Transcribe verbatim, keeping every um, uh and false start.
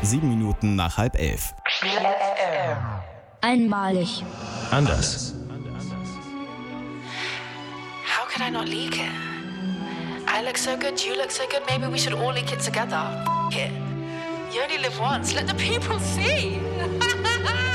Sieben Minuten nach halb elf. Einmalig. Anders. How could I not leak it? I look so good, you look so good, maybe we should all leak it together. F it. You only live once, let the people see.